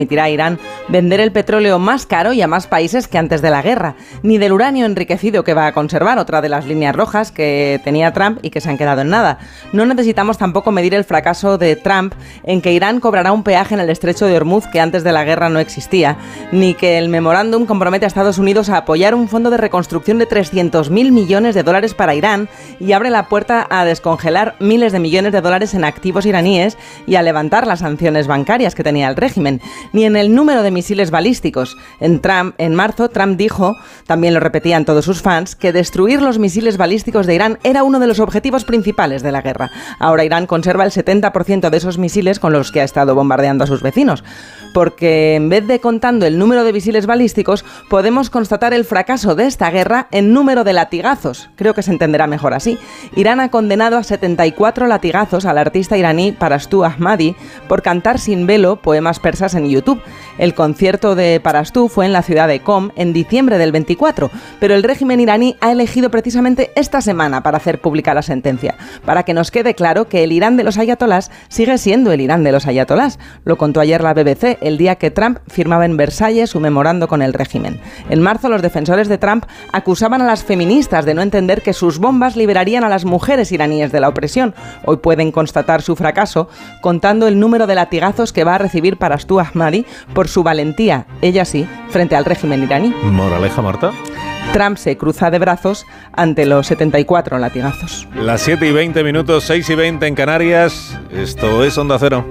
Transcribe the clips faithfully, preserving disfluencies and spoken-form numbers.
permitirá a Irán vender el petróleo más caro y a más países que antes de la guerra, ni del uranio enriquecido que va a conservar, otra de las líneas rojas que tenía Trump y que se han quedado en nada. No necesitamos tampoco medir el fracaso de Trump en que Irán cobrará un peaje en el estrecho de Hormuz que antes de la guerra no existía, ni que el memorándum compromete a Estados Unidos a apoyar un fondo de reconstrucción de trescientos mil millones de dólares para Irán y abre la puerta a descongelar miles de millones de dólares en activos iraníes y a levantar las sanciones bancarias que tenía el régimen, ni en el número de misiles balísticos. En, Trump, en marzo, Trump dijo, también lo repetían todos sus fans, que destruir los misiles balísticos de Irán era uno de los objetivos principales de la guerra. Ahora Irán conserva el setenta por ciento de esos misiles con los que ha estado bombardeando a sus vecinos, porque en vez de contando el número de misiles balísticos, podemos constatar el fracaso de esta guerra en número de latigazos. Creo que se entenderá mejor así. Irán ha condenado a setenta y cuatro latigazos al artista iraní Parastu Ahmadi por cantar sin velo poemas persas en YouTube. El concierto de Parastu fue en la ciudad de Qom en diciembre del veinticuatro, pero el régimen iraní ha elegido precisamente esta semana para hacer pública la sentencia, para que nos quede claro que el Irán de los ayatolás sigue siendo el Irán de los ayatolás. Lo contó ayer la B B C el día que Trump firmaba en Versalles su memorando con el régimen. En marzo, los defensores de Trump acusaban a las feministas de no entender que sus bombas liberarían a las mujeres iraníes de la opresión. Hoy pueden constatar su fracaso contando el número de latigazos que va a recibir Parastu Ahmadi por su valentía, ella sí, frente al régimen iraní. Moraleja, Marta. Trump se cruza de brazos ante los setenta y cuatro latigazos. Las siete y veinte minutos, seis y veinte en Canarias. Esto es Onda Cero.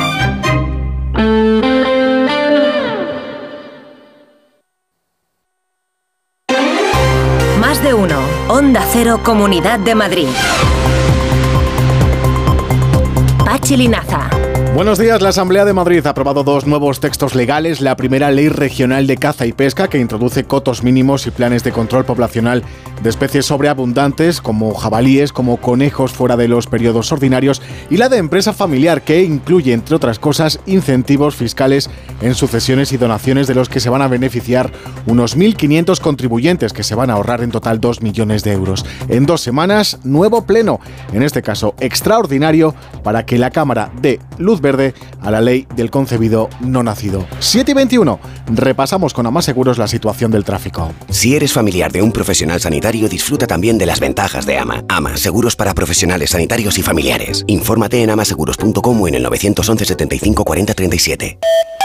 Más de uno. Onda Cero, Comunidad de Madrid. Pachi Linaza. Buenos días. La Asamblea de Madrid ha aprobado dos nuevos textos legales. La primera, Ley Regional de Caza y Pesca, que introduce cotos mínimos y planes de control poblacional de especies sobreabundantes, como jabalíes, como conejos fuera de los periodos ordinarios, y la de Empresa Familiar, que incluye, entre otras cosas, incentivos fiscales en sucesiones y donaciones de los que se van a beneficiar unos mil quinientos contribuyentes, que se van a ahorrar en total dos millones de euros. En dos semanas, nuevo pleno, en este caso extraordinario, para que la Cámara dé luz verde a la ley del concebido no nacido. siete y veintiuno. Repasamos con Ama Seguros la situación del tráfico. Si eres familiar de un profesional sanitario, disfruta también de las ventajas de Ama. Ama, seguros para profesionales sanitarios y familiares. Infórmate en amaseguros punto com o en el novecientos once setenta y cinco cuarenta treinta y siete.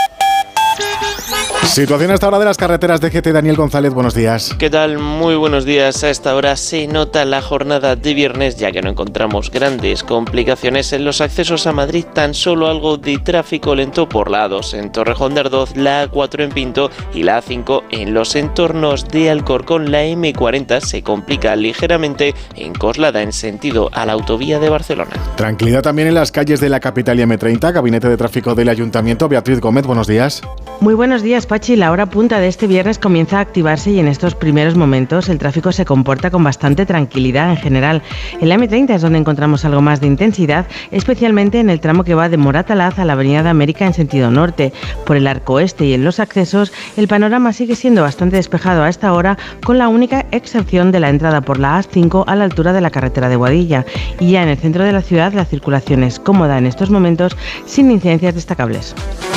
Situación hasta ahora de las carreteras de G T. Daniel González, buenos días. ¿Qué tal? Muy buenos días. A esta hora se nota la jornada de viernes, ya que no encontramos grandes complicaciones en los accesos a Madrid, tan solo algo de tráfico lento por la A dos en Torrejón de Ardoz, la A cuatro en Pinto y la A cinco en los entornos de Alcorcón. La eme cuarenta se complica ligeramente en Coslada en sentido a la autovía de Barcelona. Tranquilidad también en las calles de la capital y eme treinta. Gabinete de Tráfico del Ayuntamiento. Beatriz Gómez, buenos días. Muy buenos días, Pachi. La hora punta de este viernes comienza a activarse y en estos primeros momentos el tráfico se comporta con bastante tranquilidad en general. En la eme treinta es donde encontramos algo más de intensidad, especialmente en el tramo que va de Moratalaz a la Avenida de América en sentido norte. Por el arco oeste y en los accesos, el panorama sigue siendo bastante despejado a esta hora, con la única excepción de la entrada por la A cinco a la altura de la carretera de Boadilla. Y ya en el centro de la ciudad la circulación es cómoda en estos momentos, sin incidencias destacables.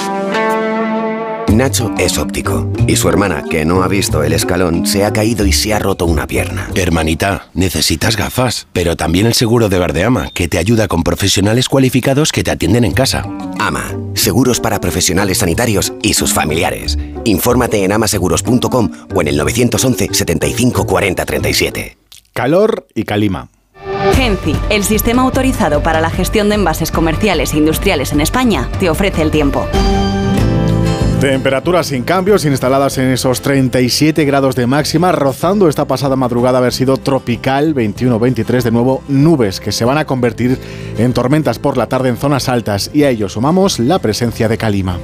Nacho es óptico y su hermana, que no ha visto el escalón, se ha caído y se ha roto una pierna. Hermanita, necesitas gafas, pero también el seguro de Verdeama, que te ayuda con profesionales cualificados que te atienden en casa. Ama, seguros para profesionales sanitarios y sus familiares. Infórmate en amaseguros punto com o en el novecientos once setenta y cinco cuarenta treinta y siete. Calor y calima. Genci, el sistema autorizado para la gestión de envases comerciales e industriales en España, te ofrece el tiempo. Temperaturas sin cambios, instaladas en esos treinta y siete grados de máxima, rozando esta pasada madrugada haber sido tropical, veintiuno veintitrés, de nuevo nubes que se van a convertir en tormentas por la tarde en zonas altas, y a ello sumamos la presencia de calima.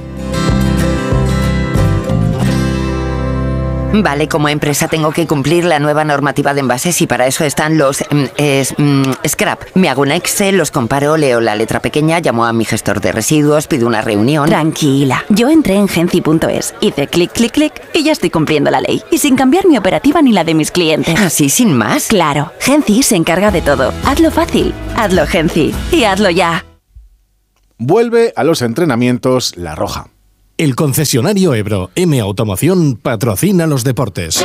Vale, como empresa tengo que cumplir la nueva normativa de envases y para eso están los mm, es, mm, scrap. Me hago una Excel, los comparo, leo la letra pequeña, llamo a mi gestor de residuos, pido una reunión. Tranquila, yo entré en genci punto es, hice clic, clic, clic y ya estoy cumpliendo la ley. Y sin cambiar mi operativa ni la de mis clientes. ¿Así sin más? Claro, Genci se encarga de todo. Hazlo fácil, hazlo Genci y hazlo ya. Vuelve a los entrenamientos La Roja. El concesionario Ebro M Automoción patrocina los deportes.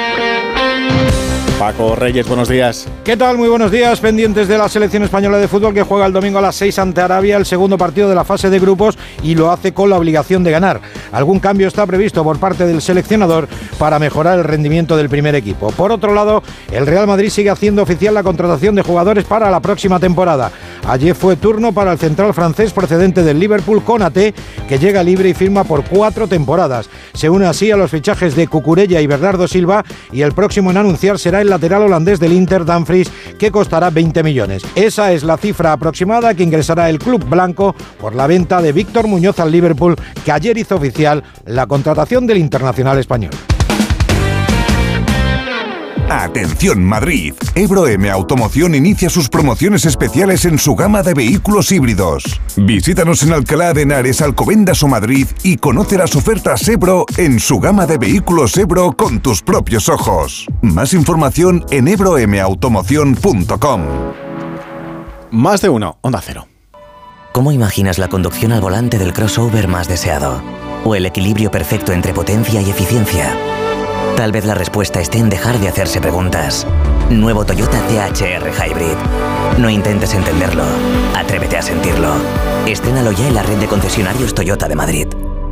Paco Reyes, buenos días. ¿Qué tal? Muy buenos días. Pendientes de la selección española de fútbol que juega el domingo a las seis ante Arabia, el segundo partido de la fase de grupos, y lo hace con la obligación de ganar. Algún cambio está previsto por parte del seleccionador para mejorar el rendimiento del primer equipo. Por otro lado, el Real Madrid sigue haciendo oficial la contratación de jugadores para la próxima temporada. Ayer fue turno para el central francés procedente del Liverpool, Konaté, que llega libre y firma por cuatro temporadas. Se une así a los fichajes de Cucurella y Bernardo Silva, y el próximo en anunciar será el lateral holandés del Inter, Dumfries, que costará veinte millones. Esa es la cifra aproximada que ingresará el club blanco por la venta de Víctor Muñoz al Liverpool, que ayer hizo oficial la contratación del internacional español. Atención Madrid, Ebro M Automoción inicia sus promociones especiales en su gama de vehículos híbridos. Visítanos en Alcalá de Henares, Alcobendas o Madrid y conoce las ofertas Ebro en su gama de vehículos Ebro con tus propios ojos. Más información en ebro m automoción punto com. Más de uno, Onda Cero. ¿Cómo imaginas la conducción al volante del crossover más deseado? ¿O el equilibrio perfecto entre potencia y eficiencia? Tal vez la respuesta esté en dejar de hacerse preguntas. Nuevo Toyota C H R Hybrid. No intentes entenderlo, atrévete a sentirlo. Estrénalo ya en la red de concesionarios Toyota de Madrid.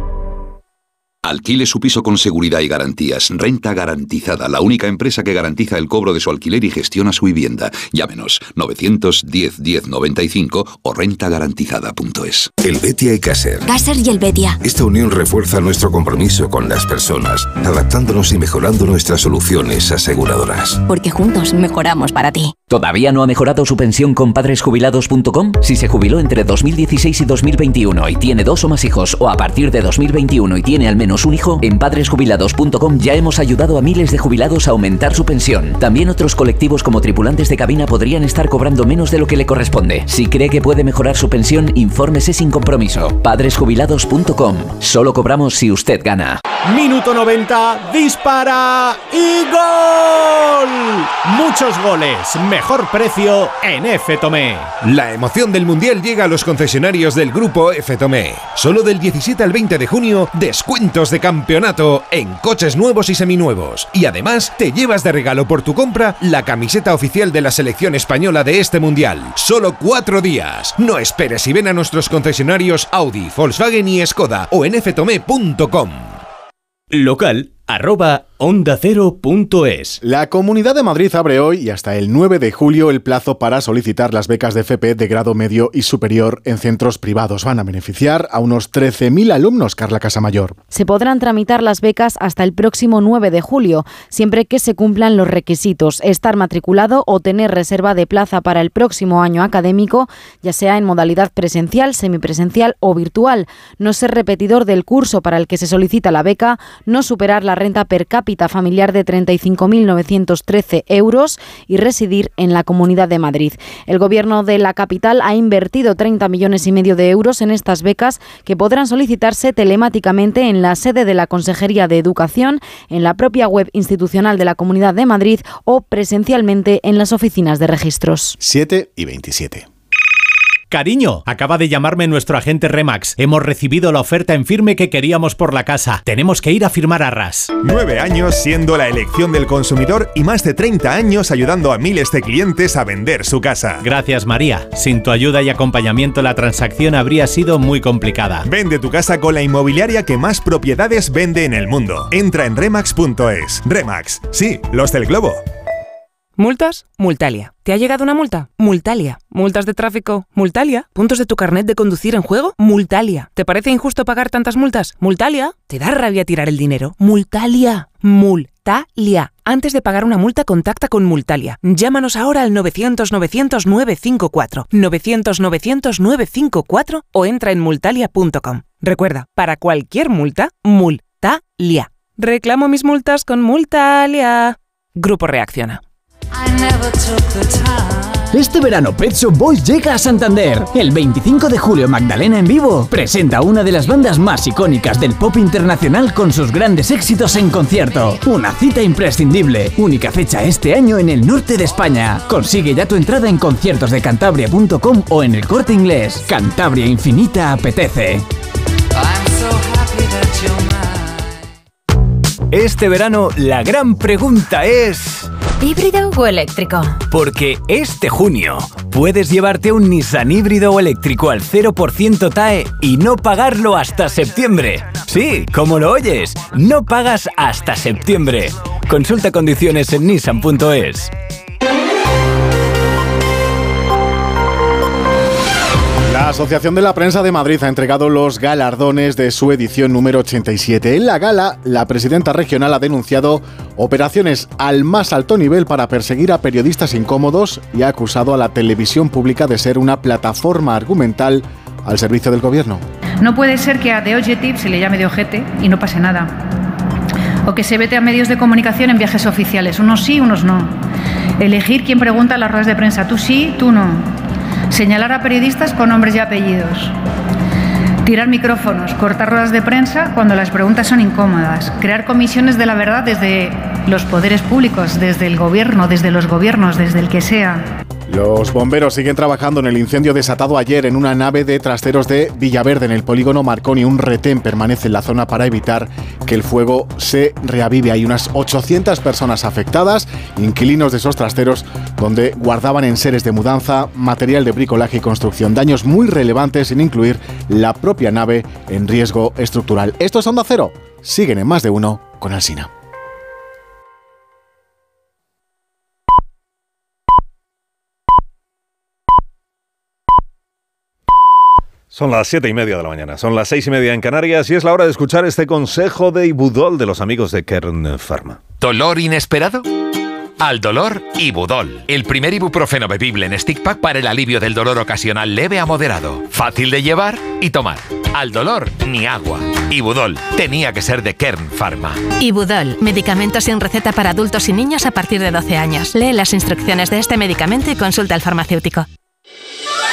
Alquile su piso con seguridad y garantías. Renta Garantizada, la única empresa que garantiza el cobro de su alquiler y gestiona su vivienda. Llámenos novecientos diez diez noventa y cinco o renta garantizada punto es. El Betia y Caser. Caser y el Betia. Esta unión refuerza nuestro compromiso con las personas, adaptándonos y mejorando nuestras soluciones aseguradoras. Porque juntos mejoramos para ti. ¿Todavía no ha mejorado su pensión con padres jubilados punto com? Si se jubiló entre dos mil dieciséis y dos mil veintiuno y tiene dos o más hijos, o a partir de dos mil veintiuno y tiene al menos un hijo, en padres jubilados punto com ya hemos ayudado a miles de jubilados a aumentar su pensión. También otros colectivos como tripulantes de cabina podrían estar cobrando menos de lo que le corresponde. Si cree que puede mejorar su pensión, infórmese sin compromiso. padres jubilados punto com. Solo cobramos si usted gana. Minuto noventa, dispara y ¡gol! Muchos goles, mejor precio en F. Tomé. La emoción del Mundial llega a los concesionarios del Grupo F. Tomé. Solo del diecisiete al veinte de junio, descuentos de campeonato en coches nuevos y seminuevos. Y además, te llevas de regalo por tu compra la camiseta oficial de la selección española de este Mundial. Solo cuatro días. No esperes y ven a nuestros concesionarios Audi, Volkswagen y Skoda o en f tomé punto com. Local arroba onda cero punto es. La Comunidad de Madrid abre hoy y hasta el nueve de julio el plazo para solicitar las becas de F P de grado medio y superior en centros privados. Van a beneficiar a unos trece mil alumnos, Carla Casamayor. Se podrán tramitar las becas hasta el próximo nueve de julio, siempre que se cumplan los requisitos: estar matriculado o tener reserva de plaza para el próximo año académico, ya sea en modalidad presencial, semipresencial o virtual, no ser repetidor del curso para el que se solicita la beca, no superar la renta per cápita familiar de treinta y cinco mil novecientos trece euros y residir en la Comunidad de Madrid. El Gobierno de la capital ha invertido treinta millones y medio de euros en estas becas, que podrán solicitarse telemáticamente en la sede de la Consejería de Educación, en la propia web institucional de la Comunidad de Madrid o presencialmente en las oficinas de registros. siete y veintisiete. Cariño, acaba de llamarme nuestro agente Remax. Hemos recibido la oferta en firme que queríamos por la casa. Tenemos que ir a firmar arras. Nueve años siendo la elección del consumidor y más de treinta años ayudando a miles de clientes a vender su casa. Gracias, María. Sin tu ayuda y acompañamiento la transacción habría sido muy complicada. Vende tu casa con la inmobiliaria que más propiedades vende en el mundo. Entra en remax punto es. Remax, sí, los del globo. ¿Multas? Multalia. ¿Te ha llegado una multa? Multalia. ¿Multas de tráfico? Multalia. ¿Puntos de tu carnet de conducir en juego? Multalia. ¿Te parece injusto pagar tantas multas? Multalia. ¿Te da rabia tirar el dinero? Multalia. Multalia. Antes de pagar una multa, contacta con Multalia. Llámanos ahora al novecientos novecientos nueve cinco cuatro, novecientos novecientos nueve cinco cuatro o entra en multalia punto com. Recuerda, para cualquier multa, Multalia. Reclamo mis multas con Multalia. Grupo Reacciona. Este verano Pet Shop Boys llega a Santander. El veinticinco de julio Magdalena en vivo presenta a una de las bandas más icónicas del pop internacional con sus grandes éxitos en concierto. Una cita imprescindible. Única fecha este año en el norte de España. Consigue ya tu entrada en conciertos de cantabria punto com o en El Corte Inglés. Cantabria Infinita apetece. I'm so happy that Este verano la gran pregunta es... ¿híbrido o eléctrico? Porque este junio puedes llevarte un Nissan híbrido o eléctrico al cero por ciento T A E y no pagarlo hasta septiembre. Sí, como lo oyes, no pagas hasta septiembre. Consulta condiciones en nissan punto es. La Asociación de la Prensa de Madrid ha entregado los galardones de su edición número ochenta y siete. En la gala, la presidenta regional ha denunciado operaciones al más alto nivel para perseguir a periodistas incómodos y ha acusado a la televisión pública de ser una plataforma argumental al servicio del gobierno. No puede ser que a The Objective se le llame de ojete y no pase nada. O que se vete a medios de comunicación en viajes oficiales. Unos sí, unos no. Elegir quién pregunta en las ruedas de prensa. Tú sí, tú no. Señalar a periodistas con nombres y apellidos. Tirar micrófonos, cortar ruedas de prensa cuando las preguntas son incómodas. Crear comisiones de la verdad desde los poderes públicos, desde el gobierno, desde los gobiernos, desde el que sea. Los bomberos siguen trabajando en el incendio desatado ayer en una nave de trasteros de Villaverde, en el polígono Marconi. Un retén permanece en la zona para evitar que el fuego se reavive. Hay unas ochocientas personas afectadas, inquilinos de esos trasteros donde guardaban enseres de mudanza, material de bricolaje y construcción. Daños muy relevantes, sin incluir la propia nave en riesgo estructural. Esto es Onda Cero. Siguen en Más de Uno con Alsina. Son las siete y media de la mañana, son las seis y media en Canarias y es la hora de escuchar este consejo de Ibudol de los amigos de Kern Pharma. ¿Dolor inesperado? Al dolor, Ibudol, el primer ibuprofeno bebible en stick pack para el alivio del dolor ocasional leve a moderado. Fácil de llevar y tomar. Al dolor, ni agua. Ibudol, tenía que ser de Kern Pharma. Ibudol, medicamento sin receta para adultos y niños a partir de doce años. Lee las instrucciones de este medicamento y consulta al farmacéutico.